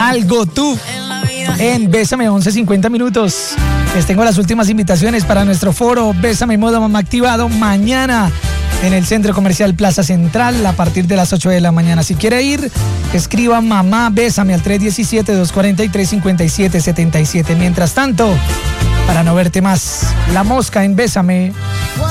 Algo tú en Bésame 11:50 minutos. Les tengo las últimas invitaciones para nuestro foro Bésame Modo Mamá activado mañana en el Centro Comercial Plaza Central a partir de las 8 de la mañana. Si quiere ir, escriba mamá bésame al 317-243-5777. Mientras tanto, para no verte más, La Mosca en Bésame.